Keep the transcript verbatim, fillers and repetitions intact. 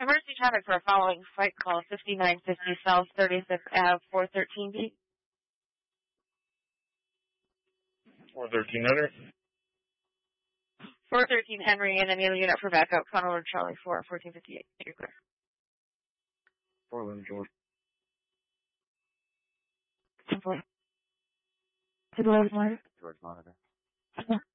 Emergency traffic for a following flight call, fifty-nine fifty South thirty-fifth Avenue, four thirteen B. four thirteen Henry. four thirteen Henry, and any other unit for backup, Conroe Charlie four, fourteen fifty-eight. You're clear. Portland, George. Simple. To the left monitor. George monitor. Uh-huh.